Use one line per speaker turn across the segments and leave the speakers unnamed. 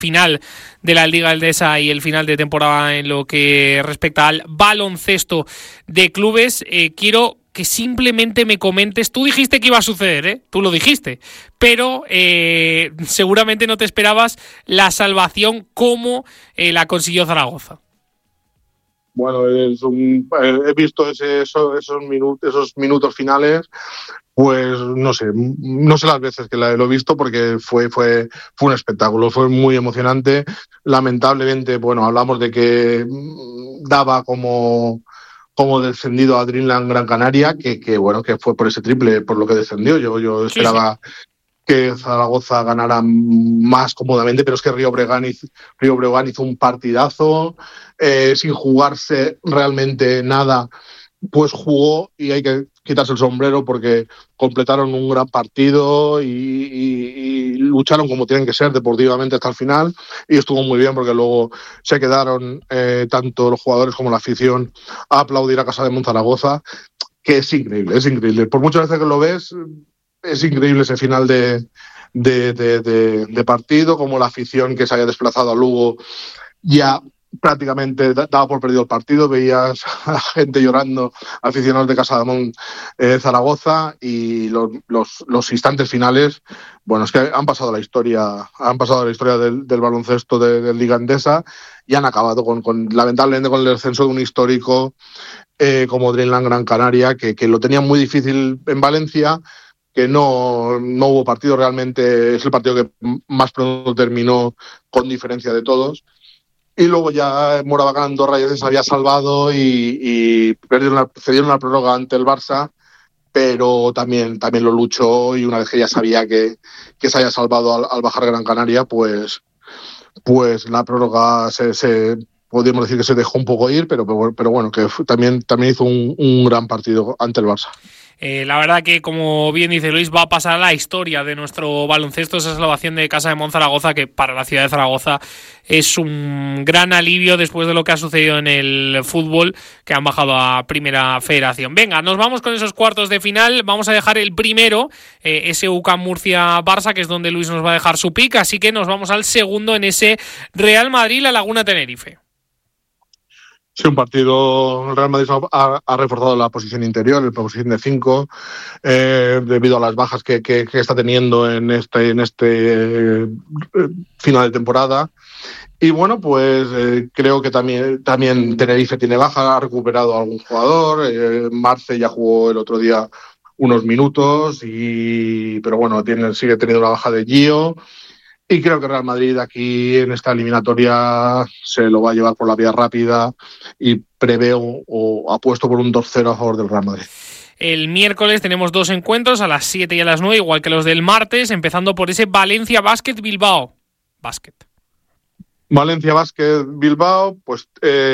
final de la Liga Endesa y el final de temporada en lo que respecta al baloncesto de clubes. Quiero que simplemente me comentes, tú dijiste que iba a suceder, tú lo dijiste, pero seguramente no te esperabas la salvación como la consiguió Zaragoza.
Bueno, he visto esos minutos finales, pues no sé las veces que lo he visto, porque fue un espectáculo, fue muy emocionante. Lamentablemente, bueno, hablamos de que daba como descendido a Dreamland Gran Canaria, que bueno, que fue por ese triple por lo que descendió. Yo esperaba que Zaragoza ganara más cómodamente, pero es que Río Breogán hizo un partidazo, sin jugarse realmente nada, pues jugó, y hay que quitarse el sombrero porque completaron un gran partido y lucharon como tienen que ser deportivamente hasta el final, y estuvo muy bien porque luego se quedaron tanto los jugadores como la afición a aplaudir a Casa de Monzaragoza, que es increíble. Por muchas veces que lo ves, es increíble ese final de partido, como la afición que se haya desplazado a Lugo ya prácticamente daba por perdido el partido. Veías a la gente llorando, aficionados de Casademont Zaragoza, y los instantes finales, bueno, es que han pasado a la historia del baloncesto de Liga Endesa, y han acabado lamentablemente con el descenso de un histórico como Dreamland Gran Canaria, que lo tenía muy difícil en Valencia, que no hubo partido realmente. Es el partido que más pronto terminó con diferencia de todos. Y luego ya Moraván Andorra ya se había salvado y cedieron la prórroga ante el Barça, pero también lo luchó, y una vez que ya sabía que se había salvado al bajar Gran Canaria, pues la prórroga podríamos decir que se dejó un poco ir, pero bueno, que también hizo un gran partido ante el Barça.
La verdad que, como bien dice Luis, va a pasar a la historia de nuestro baloncesto esa salvación de Casa de Monzaragoza, que para la ciudad de Zaragoza es un gran alivio después de lo que ha sucedido en el fútbol, que han bajado a Primera Federación. Venga, nos vamos con esos cuartos de final. Vamos a dejar el primero, ese UCAM Murcia-Barça, que es donde Luis nos va a dejar su pick, así que nos vamos al segundo, en ese Real Madrid-La Laguna-Tenerife.
Sí, un partido. El Real Madrid ha reforzado la posición interior, la posición de 5, debido a las bajas que está teniendo en este final de temporada. Y bueno, pues creo que también Tenerife tiene baja, ha recuperado a algún jugador. Marce ya jugó el otro día unos minutos, pero bueno, sigue teniendo la baja de Gio. Y creo que Real Madrid aquí en esta eliminatoria se lo va a llevar por la vía rápida, y preveo o apuesto por un 2-0 a favor del Real Madrid.
El miércoles tenemos 2 encuentros a las 7 y a las 9, igual que los del martes, empezando por ese Valencia Basket Bilbao.
Valencia Basket Bilbao, pues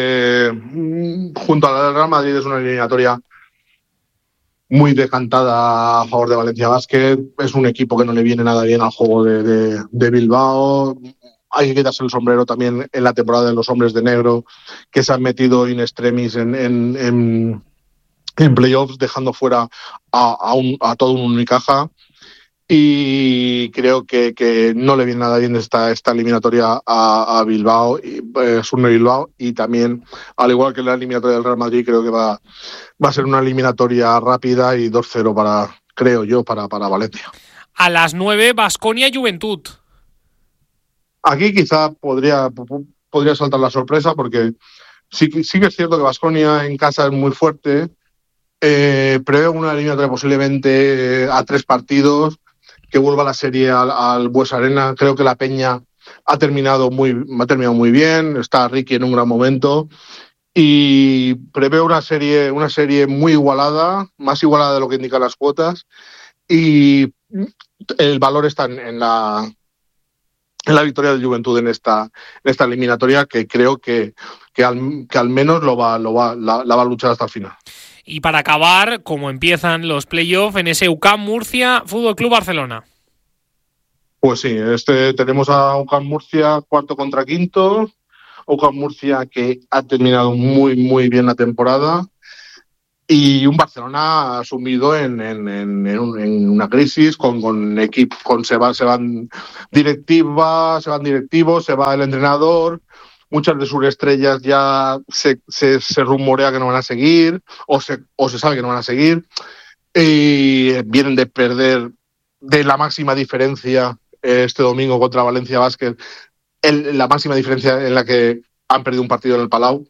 junto al Real Madrid es una eliminatoria muy decantada a favor de Valencia Basket. Es un equipo que no le viene nada bien al juego de Bilbao. Hay que quitarse el sombrero también en la temporada de los hombres de negro, que se han metido in extremis en playoffs, dejando fuera a todo un Unicaja. Y creo que no le viene nada bien esta eliminatoria a Bilbao, Surne Bilbao, y también, al igual que la eliminatoria del Real Madrid, creo que va a ser una eliminatoria rápida y 2-0 para Valencia.
A las 9, Baskonia Juventud.
Aquí quizá podría saltar la sorpresa, porque sí que es cierto que Baskonia en casa es muy fuerte. Preveo una eliminatoria posiblemente a 3 partidos, que vuelva la serie al Bues Arena. Creo que la Peña ha terminado muy bien, está Ricky en un gran momento, y preveo una serie muy igualada, más igualada de lo que indican las cuotas, y el valor está en la victoria de Juventud en esta eliminatoria, que creo que al menos la va a luchar hasta el final.
Y para acabar, como empiezan los playoffs, en ese UCAM Murcia Fútbol Club Barcelona.
Pues sí, tenemos a UCAM Murcia cuarto contra quinto. UCAM Murcia, que ha terminado muy muy bien la temporada, y un Barcelona sumido en una crisis con equipo, se van directivos, se va el entrenador, muchas de sus estrellas ya se rumorea que no van a seguir o se sabe que no van a seguir, y vienen de perder de la máxima diferencia este domingo contra Valencia Basket, la máxima diferencia en la que han perdido un partido en el Palau.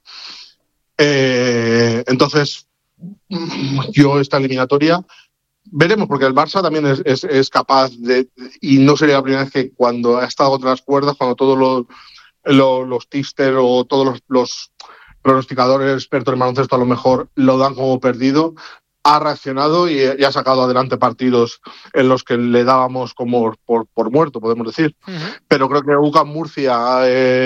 Entonces yo esta eliminatoria veremos, porque el Barça también es capaz de, y no sería la primera vez que cuando ha estado contra las cuerdas, cuando todos los tipsters o todos los pronosticadores expertos en baloncesto a lo mejor lo dan como perdido, ha reaccionado y ha sacado adelante partidos en los que le dábamos como por muerto, podemos decir. Pero creo que UCAM Murcia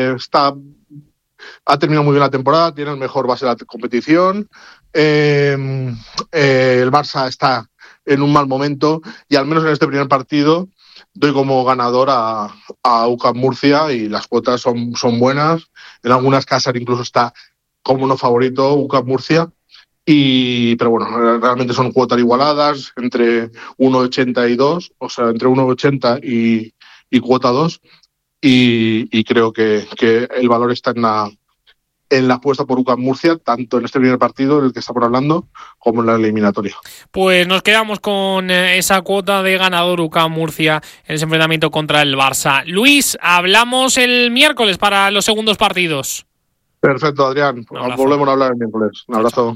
ha terminado muy bien la temporada, tiene el mejor base de la competición. El Barça está en un mal momento y al menos en este primer partido doy como ganador a UCAM Murcia, y las cuotas son buenas. En algunas casas incluso está como no favorito UCAM Murcia. Pero bueno, realmente son cuotas igualadas entre 1,80 y 2, o sea, entre 1,80 y cuota 2. Y creo que el valor está en la apuesta por UCAM Murcia, tanto en este primer partido del que estamos hablando como en la eliminatoria.
Pues nos quedamos con esa cuota de ganador UCAM Murcia en ese enfrentamiento contra el Barça. Luis, hablamos el miércoles para los segundos partidos.
Perfecto, Adrián. Volvemos a hablar el miércoles. Un abrazo.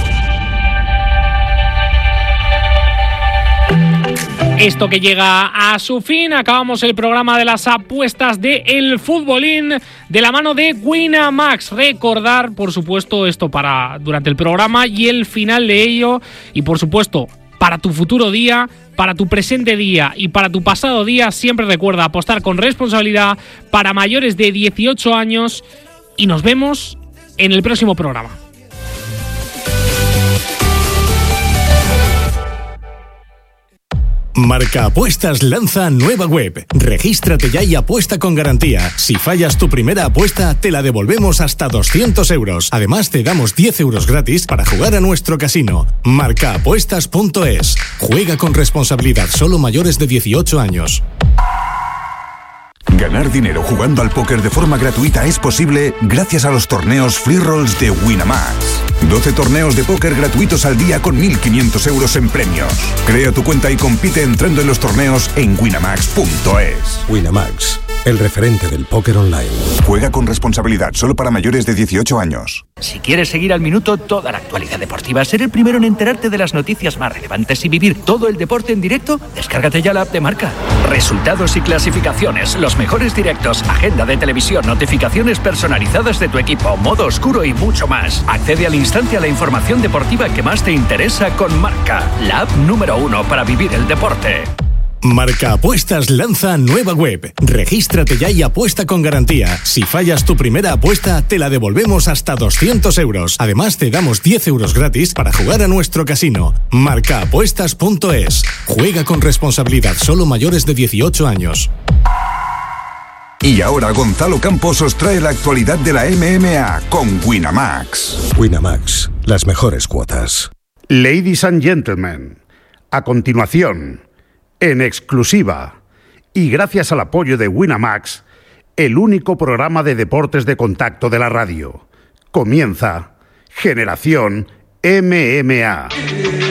Esto que llega a su fin, acabamos el programa de las apuestas de El Futbolín de la mano de Winamax. Recordar, por supuesto, esto para durante el programa y el final de ello, y por supuesto, para tu futuro día, para tu presente día y para tu pasado día, siempre recuerda apostar con responsabilidad para mayores de 18 años, y nos vemos en el próximo programa.
Marca Apuestas lanza nueva web. Regístrate ya y apuesta con garantía. Si fallas tu primera apuesta, te la devolvemos hasta 200 euros. Además, te damos 10 euros gratis para jugar a nuestro casino. Marcaapuestas.es. Juega con responsabilidad, solo mayores de 18 años.
Ganar dinero jugando al póker de forma gratuita es posible gracias a los torneos Free Rolls de Winamax. 12 torneos de póker gratuitos al día con 1.500 euros en premios. Crea tu cuenta y compite entrando en los torneos en winamax.es.
Winamax, el referente del póker online.
Juega con responsabilidad, solo para mayores de 18 años.
Si quieres seguir al minuto toda la actualidad deportiva, ser el primero en enterarte de las noticias más relevantes y vivir todo el deporte en directo, descárgate ya la app de Marca. Resultados y clasificaciones, los mejores directos, agenda de televisión, notificaciones personalizadas de tu equipo, modo oscuro y mucho más. Accede al instante a la información deportiva que más te interesa con Marca, la app número 1 para vivir el deporte.
Marca Apuestas lanza nueva web. Regístrate ya y apuesta con garantía. Si fallas tu primera apuesta, te la devolvemos hasta 200 euros. Además, te damos 10 euros gratis para jugar a nuestro casino. Marcaapuestas.es. Juega con responsabilidad, solo mayores de 18 años.
Y ahora Gonzalo Campos os trae la actualidad de la MMA con Winamax.
Winamax, las mejores cuotas.
Ladies and gentlemen, a continuación, en exclusiva y gracias al apoyo de Winamax, el único programa de deportes de contacto de la radio. Comienza Generación MMA.